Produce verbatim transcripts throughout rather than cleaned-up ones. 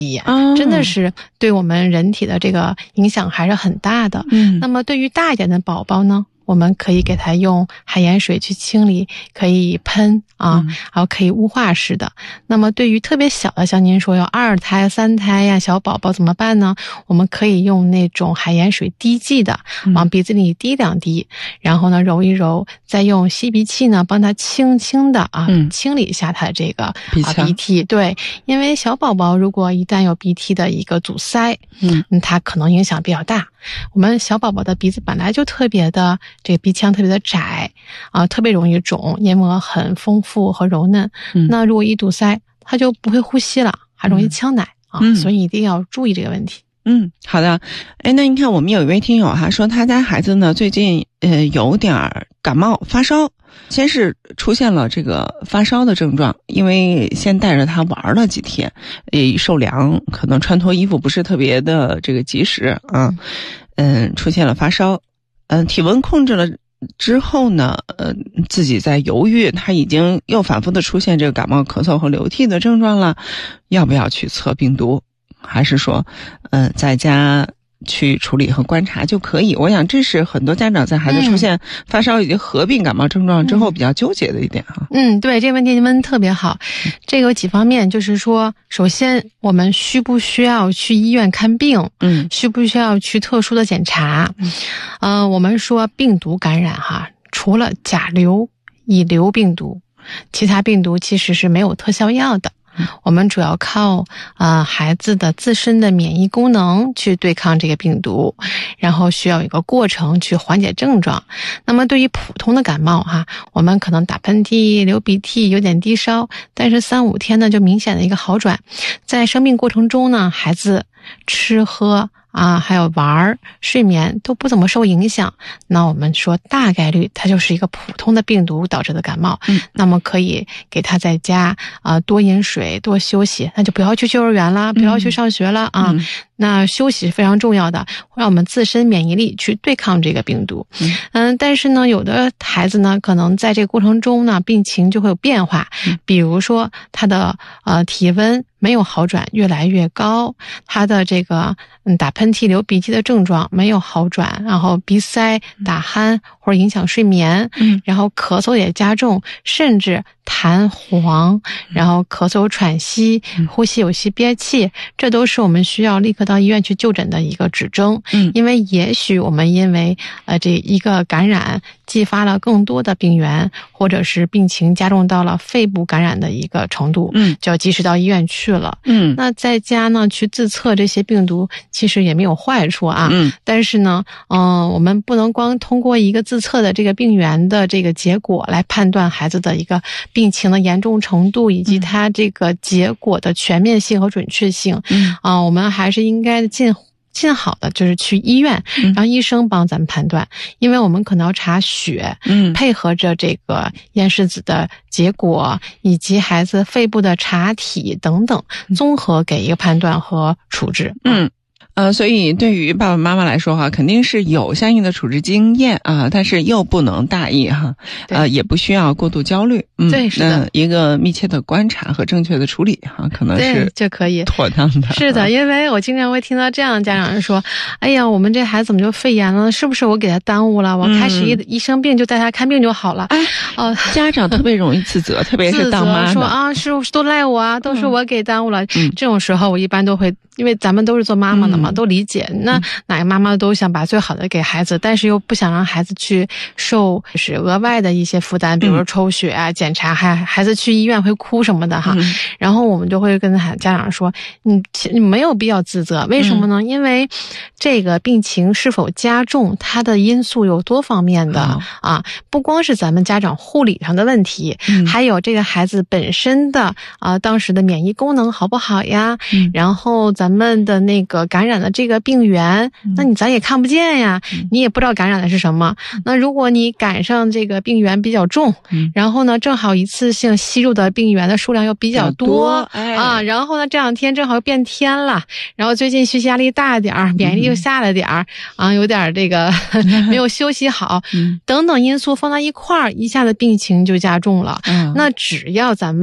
哦、 真的是对我们人体的这个影响还是很大的。 嗯， 那么对于大一点的宝宝呢，我们可以给他用海盐水去清理，可以喷啊，然后可以雾化式的。那么对于特别小的，像您说有二胎、三胎呀，小宝宝怎么办呢？我们可以用那种海盐水滴剂的，往鼻子里滴两滴，然后呢揉一揉，再用吸鼻器呢帮他轻轻的啊、嗯、清理一下他的这个鼻啊鼻涕。对，因为小宝宝如果一旦有鼻涕的一个阻塞， 嗯， 它可能影响比较大。我们小宝宝的鼻子本来就特别的，这个鼻腔特别的窄啊、呃，特别容易肿，黏膜很丰富和柔嫩。 嗯， 那如果一堵塞，它就不会呼吸了，还容易呛奶、嗯、啊，所以一定要注意这个问题。 嗯，好的。哎，那你看我们有一位听友哈、啊、说他家孩子呢最近呃有点感冒发烧，先是出现了这个发烧的症状，因为先带着他玩了几天，呃受凉，可能穿脱衣服不是特别的这个及时啊，嗯，出现了发烧，嗯，体温控制了之后呢，呃，自己在犹豫，他已经又反复的出现这个感冒、咳嗽和流涕的症状了，要不要去测病毒？还是说，嗯、呃，在家去处理和观察就可以？我想这是很多家长在孩子出现发烧以及合并感冒症状之后比较纠结的一点哈。 嗯，对，这个问题您问得特别好。这个有几方面，就是说，首先我们需不需要去医院看病？嗯，需不需要去特殊的检查？嗯，呃，我们说病毒感染哈，除了甲流、乙流病毒，其他病毒其实是没有特效药的。我们主要靠呃孩子的自身的免疫功能去对抗这个病毒，然后需要一个过程去缓解症状。那么对于普通的感冒哈，我们可能打喷嚏、流鼻涕、有点低烧，但是三五天呢就明显的一个好转。在生病过程中呢，孩子吃喝啊，还有玩、睡眠都不怎么受影响，那我们说大概率它就是一个普通的病毒导致的感冒。嗯，那么可以给他在家啊、呃、多饮水、多休息，那就不要去幼儿园啦，不要去上学了啊。嗯，那休息是非常重要的，会让我们自身免疫力去对抗这个病毒。嗯，嗯但是呢，有的孩子呢，可能在这个过程中呢，病情就会有变化，嗯、比如说他的呃体温没有好转，越来越高，他的这个嗯打喷嚏、流鼻涕的症状没有好转，然后鼻塞、打鼾或者影响睡眠，嗯，然后咳嗽也加重，甚至痰黄，然后咳嗽、喘息、呼吸有些憋气，这都是我们需要立刻到医院去就诊的一个指征。嗯，因为也许我们因为呃这一个感染激发了更多的病原，或者是病情加重到了肺部感染的一个程度，嗯，就要及时到医院去了。嗯，那在家呢去自测这些病毒其实也没有坏处啊。嗯，但是呢，嗯、呃，我们不能光通过一个自测的这个病原的这个结果来判断孩子的一个病情的严重程度以及它这个结果的全面性和准确性。嗯，啊、呃，我们还是应该尽尽好的就是去医院，让医生帮咱们判断，嗯、因为我们可能要查血，嗯，配合着这个咽拭子的结果以及孩子肺部的查体等等，综合给一个判断和处置。 嗯。呃，所以对于爸爸妈妈来说哈，肯定是有相应的处置经验啊，但是又不能大意哈，呃，也不需要过度焦虑。嗯， 对，是的， 一个密切的观察和正确的处理哈，可能是就可以妥当的。 是的，因为我经常会听到这样的家长说：“哎呀，我们这孩子怎么就肺炎了？是不是我给他耽误了？我开始一、嗯、一生病就带他看病就好了。”哎，哦、呃， 家长特别容易自责，特别是当妈的说啊，是都赖我啊，都是我给耽误了。嗯，这种时候我一般都会。因为咱们都是做妈妈的嘛，嗯、都理解。那哪个妈妈都想把最好的给孩子，但是又不想让孩子去受就是额外的一些负担，比如说抽血啊、嗯、检查，还孩子去医院会哭什么的哈。嗯、然后我们就会跟家长说，你你没有必要自责，为什么呢？嗯、因为这个病情是否加重，它的因素有多方面的、嗯、啊，不光是咱们家长护理上的问题，嗯、还有这个孩子本身的啊当时的免疫功能好不好呀？嗯、然后咱们的那个感染的这个病源，那你咱也看不见呀，嗯、你也不知道感染的是什么。嗯、那如果你赶上这个病源比较重，嗯、然后呢，正好一次性吸入的病源的数量又比较多, 多哎、啊，然后呢这两天正好变天了，然后最近学习压力大点儿，免疫力又下了点儿、嗯、啊，有点这个没有休息好，嗯、等等因素放到一块儿，一下子病情就加重了。嗯、那只要咱们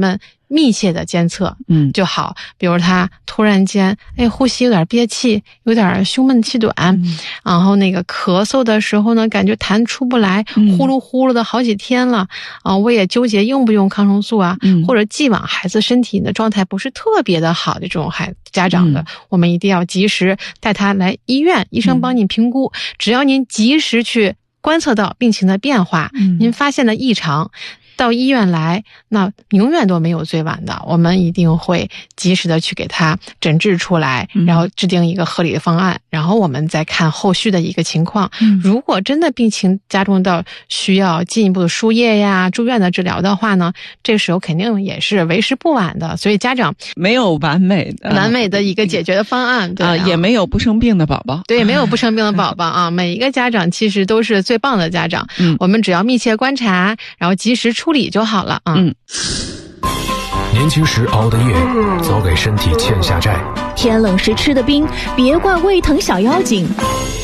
密切的监测， 嗯就好。比如他突然间，哎，呼吸有点憋气，有点胸闷气短，嗯、然后那个咳嗽的时候呢，感觉痰出不来， 嗯、 呼噜呼噜的好几天了，啊、呃，我也纠结用不用抗生素啊， 嗯、 或者既往孩子身体的状态不是特别的好的这种孩家长的，嗯、我们一定要及时带他来医院，医生帮你评估，嗯、只要您及时去观测到病情的变化，嗯、您发现了异常，到医院来，那永远都没有最晚的，我们一定会及时的去给他诊治出来，然后制定一个合理的方案，嗯、然后我们再看后续的一个情况。嗯、如果真的病情加重到需要进一步的输液呀、住院的治疗的话呢，这个时候肯定也是为时不晚的。所以家长没有完美的完美的一个解决的方案，对啊， 也没有不生病的宝宝， 对，没有不生病的宝宝啊。每一个家长其实都是最棒的家长，嗯，我们只要密切观察，然后及时处理就好了啊。嗯， 年轻时熬的夜，早给身体欠下债； 天冷时吃的冰，别怪胃疼小妖精。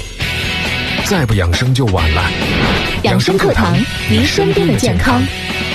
再不养生就晚了。 养生课堂，您身边的健康。